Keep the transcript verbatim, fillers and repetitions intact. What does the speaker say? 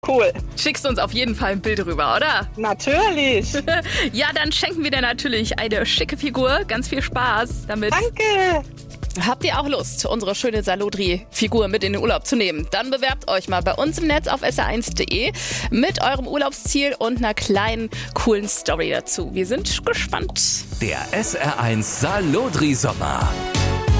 Cool. Schickst uns auf jeden Fall ein Bild rüber, oder? Natürlich. Ja, dann schenken wir dir natürlich eine schicke Figur. Ganz viel Spaß damit. Danke. Habt ihr auch Lust, unsere schöne Saludri-Figur mit in den Urlaub zu nehmen? Dann bewerbt euch mal bei uns im Netz auf s r eins punkt d e mit eurem Urlaubsziel und einer kleinen, coolen Story dazu. Wir sind gespannt. Der S R eins Saludri Sommer.